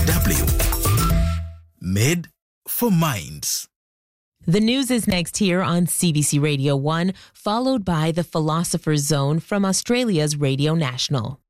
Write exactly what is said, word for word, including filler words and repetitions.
W. Made for minds. The news is next here on C B C Radio one, followed by the Philosopher's Zone from Australia's Radio National.